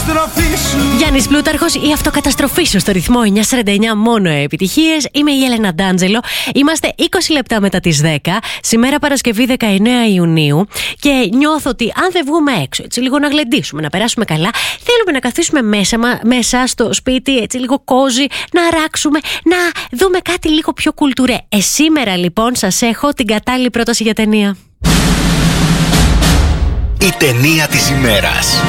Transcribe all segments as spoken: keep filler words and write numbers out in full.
αυτοκαταστροφή σου. Γιάννης Πλούταρχος, η αυτοκαταστροφή σου στο ρυθμό εννιακόσια σαράντα εννιά, μόνο επιτυχίες. Είμαι η Έλενα Ντάντζελο. Είμαστε είκοσι λεπτά μετά τις δέκα. Σήμερα Παρασκευή δεκαεννέα Ιουνίου. Και νιώθω ότι αν δεν βγούμε έξω, έτσι λίγο να γλεντήσουμε, να περάσουμε καλά, θέλουμε να καθίσουμε μέσα, μα, μέσα στο σπίτι, έτσι λίγο κόζι, να αράξουμε, να δούμε κάτι λίγο πιο κουλτουρέ. Ε, σήμερα λοιπόν σας έχω την κατάλληλη πρόταση για ταινία. Η ταινία της ημέρας.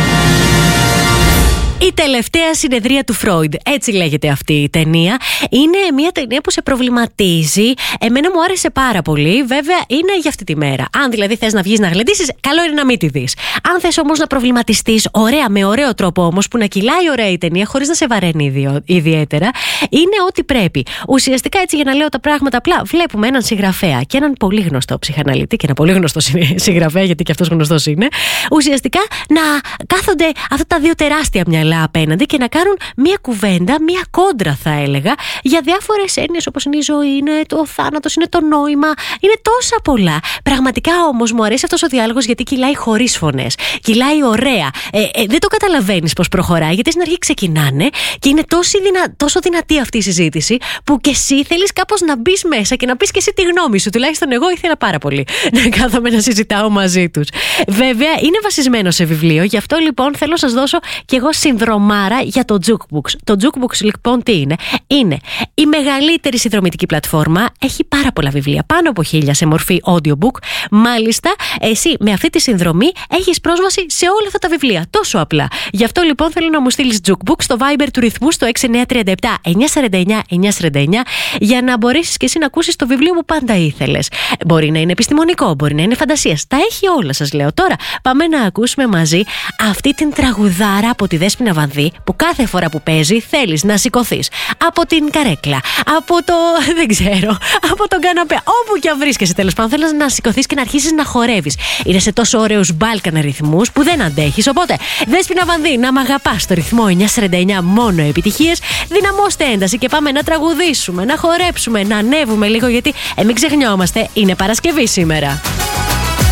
Η τελευταία συνεδρία του Φρόιντ, έτσι λέγεται αυτή η ταινία. Είναι μια ταινία που σε προβληματίζει. Εμένα μου άρεσε πάρα πολύ. Βέβαια είναι για αυτή τη μέρα. Αν δηλαδή θες να βγεις να γλεντήσεις, καλό είναι να μην τη δεις. Αν θες όμως να προβληματιστείς, ωραία, με ωραίο τρόπο όμως, που να κυλάει ωραία η ταινία, χωρίς να σε βαραίνει ιδιαίτερα, είναι ό,τι πρέπει. Ουσιαστικά, έτσι για να λέω τα πράγματα απλά, βλέπουμε έναν συγγραφέα και έναν πολύ γνωστό ψυχαναλυτή και ένα πολύ γνωστό συγγραφέα, γιατί και αυτός γνωστός είναι. Ουσιαστικά να κάθονται αυτά τα δύο τεράστια μυαλά απέναντι και να κάνουν μία κουβέντα, μία κόντρα θα έλεγα, για διάφορες έννοιες όπως είναι η ζωή, είναι το θάνατος, είναι το νόημα, είναι τόσα πολλά. Πραγματικά όμως μου αρέσει αυτός ο διάλογος γιατί κυλάει χωρίς φωνές, κυλάει ωραία. Ε, ε, δεν το καταλαβαίνεις πως προχωράει, γιατί στην αρχή ξεκινάνε και είναι τόσο, δυνα... τόσο δυνατή αυτή η συζήτηση που και εσύ θέλεις κάπως να μπεις μέσα και να πεις και εσύ τη γνώμη σου. Τουλάχιστον εγώ ήθελα πάρα πολύ να κάθομαι να συζητάω μαζί τους. Βέβαια είναι βασισμένο σε βιβλίο, γι' αυτό λοιπόν θέλω να σας δώσω κι εγώ συνδρομάρα για το Jukebox. Το Jukebox λοιπόν τι είναι? Είναι η μεγαλύτερη συνδρομητική πλατφόρμα. Έχει πάρα πολλά βιβλία, πάνω από χίλια σε μορφή audiobook. Μάλιστα, εσύ με αυτή τη συνδρομή έχεις πρόσβαση σε όλα αυτά τα βιβλία. Τόσο απλά. Γι' αυτό λοιπόν θέλω να μου στείλεις Jukebox στο Viber του ρυθμού στο έξι εννιά τρία επτά εννιά σαράντα εννιά εννιά σαράντα εννιά για να μπορέσεις και εσύ να ακούσεις το βιβλίο που πάντα ήθελες. Μπορεί να είναι επιστημονικό, μπορεί να είναι φαντασίας. Τα έχει όλα, σας λέω. Τώρα πάμε να ακούσουμε μαζί αυτή την τραγουδάρα από τη Δέσποινα Βανδύ, που κάθε φορά που παίζει θέλεις να σηκωθείς από την καρέκλα, από το, δεν ξέρω, από τον καναπέ, όπου και αν βρίσκεσαι τέλος πάντων, θέλεις να σηκωθείς και να αρχίσεις να χορεύεις. Είναι σε τόσο ωραίους μπάλκανα ρυθμούς που δεν αντέχεις. Οπότε Δέσποινα Βανδύ, να μ' αγαπάς στο ρυθμό εννιακόσια σαράντα εννιά, μόνο επιτυχίες. Δυναμώστε ένταση και πάμε να τραγουδήσουμε, να χορέψουμε, να ανέβουμε λίγο, γιατί ε, μην ξεχνιόμαστε, είναι Παρασκευή σήμερα.